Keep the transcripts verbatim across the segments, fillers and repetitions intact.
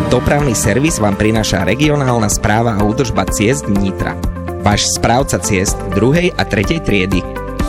Dopravný servis vám prináša regionálna správa a údržba ciest Nitra. Váš správca ciest druhej a tretej triedy.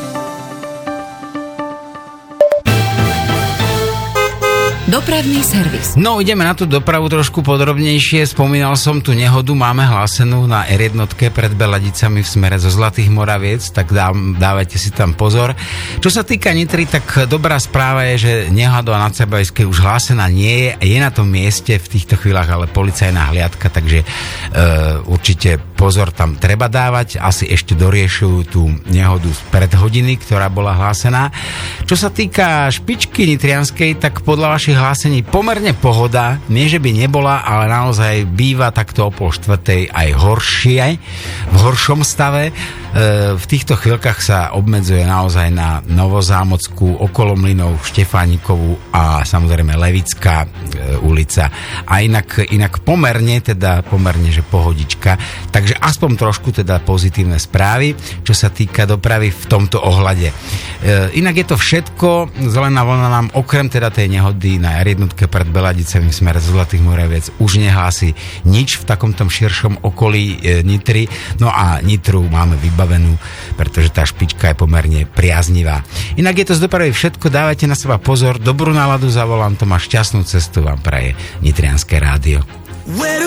Dopravný servis. No, ideme na tú dopravu trošku podrobnejšie. Spomínal som tú nehodu, máme hlásenú na er jedna pred Beladicami v smere zo Zlatých Moraviec, tak dá, dávajte si tam pozor. Čo sa týka Nitry, tak dobrá správa je, že nehoda na Cebajskej už hlásená nie je. Je na tom mieste v týchto chvíľach ale policajná hliadka, takže e, určite pozor tam treba dávať. Asi ešte doriešujú tú nehodu z pred hodiny, ktorá bola hlásená. Čo sa týka špičky nitrianskej, tak podľa vašich hlásení pomerne pohoda, nie že by nebola, ale naozaj býva takto o pol štvrtej aj horšie, v horšom stave. E, v týchto chvíľkach sa obmedzuje naozaj na Novozámockú, okolo Mlynov, Štefánikovú a samozrejme Levická e, ulica. A inak, inak pomerne, teda pomerne, že pohodička. Takže aspoň trošku teda pozitívne správy, čo sa týka dopravy v tomto ohľade. E, inak je to všetko, zelená vlna nám okrem teda tej nehody na er jedna pred Beladicami v smere zo Zlatých Moraviec už nehlási nič v takomto širšom okolí e, Nitry. No a Nitru máme vybavenú, pretože tá špička je pomerne priaznivá. Inak je to z dopravy všetko, dávajte na seba pozor, dobrú náladu za volantom a šťastnú cestu vám praje Nitrianske rádio.